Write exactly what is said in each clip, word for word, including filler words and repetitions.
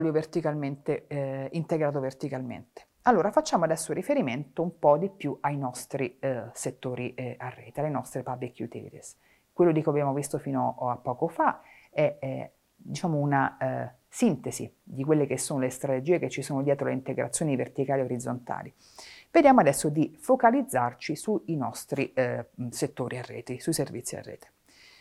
verticalmente, eh, integrato verticalmente. Allora, facciamo adesso riferimento un po' di più ai nostri eh, settori eh, a rete, alle nostre public utilities. Quello di cui abbiamo visto fino a poco fa è, è diciamo una eh, sintesi di quelle che sono le strategie che ci sono dietro le integrazioni verticali e orizzontali. Vediamo adesso di focalizzarci sui nostri eh, settori a rete, sui servizi a rete.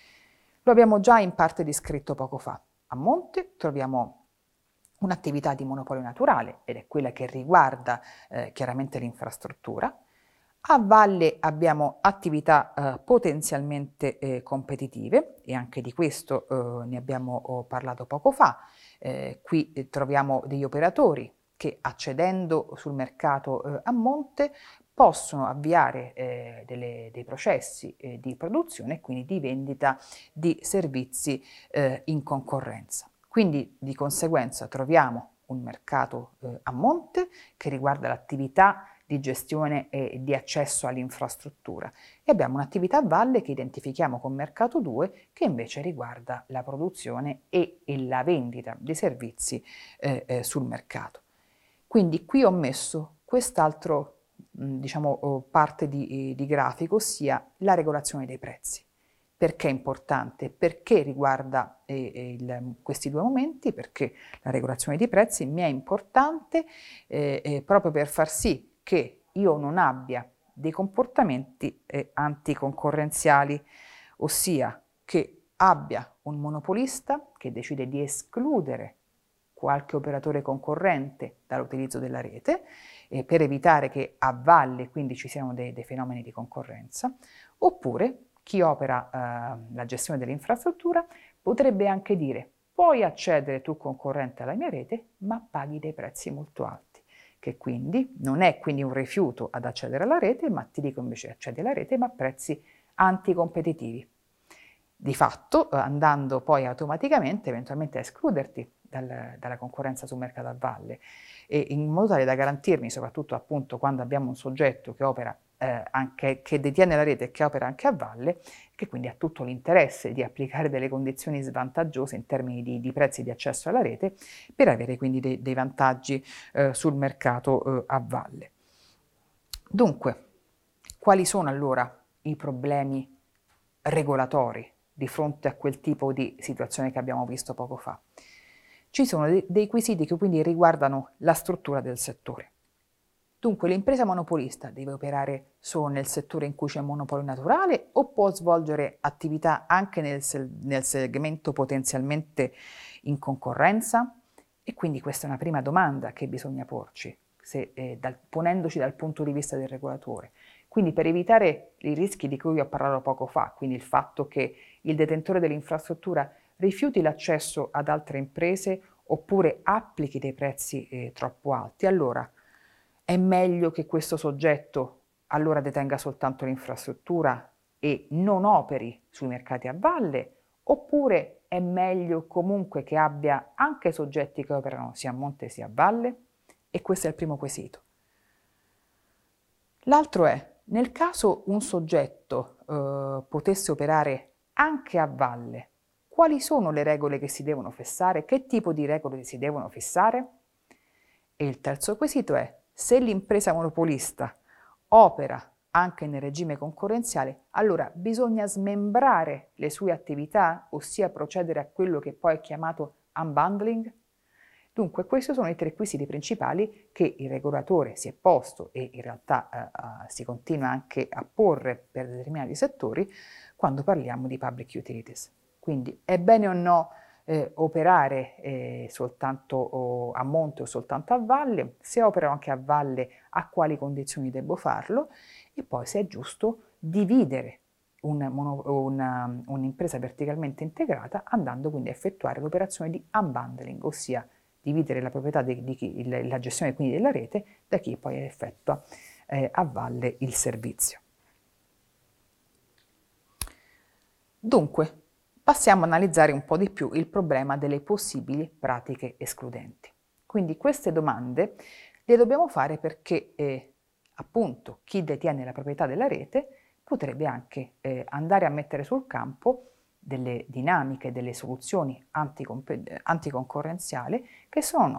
Lo abbiamo già in parte descritto poco fa. A monte troviamo un'attività di monopolio naturale ed è quella che riguarda eh, chiaramente l'infrastruttura. A valle abbiamo attività eh, potenzialmente eh, competitive e anche di questo eh, ne abbiamo oh, parlato poco fa. Eh, qui eh, troviamo degli operatori che accedendo sul mercato eh, a monte possono avviare eh, delle, dei processi eh, di produzione e quindi di vendita di servizi eh, in concorrenza. Quindi di conseguenza troviamo un mercato eh, a monte che riguarda l'attività di gestione e di accesso all'infrastruttura e abbiamo un'attività a valle che identifichiamo con mercato due che invece riguarda la produzione e, e la vendita di servizi eh, eh, sul mercato. Quindi qui ho messo quest'altro diciamo parte di, di grafico, ossia la regolazione dei prezzi. Perché è importante? Perché riguarda eh, il, questi due momenti? Perché la regolazione dei prezzi mi è importante eh, eh, proprio per far sì che io non abbia dei comportamenti eh, anticoncorrenziali, ossia che abbia un monopolista che decide di escludere qualche operatore concorrente dall'utilizzo della rete eh, per evitare che a valle quindi ci siano dei, dei fenomeni di concorrenza, oppure chi opera eh, la gestione dell'infrastruttura potrebbe anche dire: puoi accedere tu concorrente alla mia rete, ma paghi dei prezzi molto alti, che quindi non è quindi un rifiuto ad accedere alla rete, ma ti dico invece accedi alla rete ma a prezzi anticompetitivi. Di fatto andando poi automaticamente eventualmente a escluderti dal, dalla concorrenza sul mercato a valle, e in modo tale da garantirmi, soprattutto appunto quando abbiamo un soggetto che opera eh, anche, che detiene la rete e che opera anche a valle, che quindi ha tutto l'interesse di applicare delle condizioni svantaggiose in termini di, di prezzi di accesso alla rete per avere quindi dei, dei vantaggi eh, sul mercato eh, a valle. Dunque, quali sono allora i problemi regolatori di fronte a quel tipo di situazione che abbiamo visto poco fa? Ci sono dei, dei quesiti che quindi riguardano la struttura del settore. Dunque l'impresa monopolista deve operare solo nel settore in cui c'è monopolio naturale o può svolgere attività anche nel, nel segmento potenzialmente in concorrenza? E quindi questa è una prima domanda che bisogna porci, se, eh, dal, ponendoci dal punto di vista del regolatore. Quindi per evitare i rischi di cui ho parlato poco fa, quindi il fatto che il detentore dell'infrastruttura rifiuti l'accesso ad altre imprese oppure applichi dei prezzi eh, troppo alti, allora è meglio che questo soggetto allora detenga soltanto l'infrastruttura e non operi sui mercati a valle, oppure è meglio comunque che abbia anche soggetti che operano sia a monte sia a valle? E questo è il primo quesito. L'altro è, nel caso un soggetto eh, potesse operare anche a valle, quali sono le regole che si devono fissare? Che tipo di regole si devono fissare? E il terzo quesito è, se l'impresa monopolista opera anche nel regime concorrenziale, allora bisogna smembrare le sue attività, ossia procedere a quello che poi è chiamato unbundling? Dunque questi sono i tre quesiti principali che il regolatore si è posto e in realtà eh, eh, si continua anche a porre per determinati settori quando parliamo di public utilities. Quindi è bene o no eh, operare eh, soltanto oh, a monte o soltanto a valle? Se opero anche a valle, a quali condizioni devo farlo? E poi se è giusto dividere un mono, una, un'impresa verticalmente integrata andando quindi a effettuare l'operazione di unbundling, ossia dividere la proprietà di, di chi, il, la gestione quindi della rete da chi poi effettua eh, a valle il servizio. Dunque, passiamo a analizzare un po' di più il problema delle possibili pratiche escludenti. Quindi queste domande le dobbiamo fare perché eh, appunto chi detiene la proprietà della rete potrebbe anche eh, andare a mettere sul campo delle dinamiche, delle soluzioni anticoncorrenziali che sono